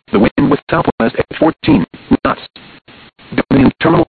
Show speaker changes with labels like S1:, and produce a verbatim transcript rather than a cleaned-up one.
S1: The wind was southwest at fourteen knots. W M terminal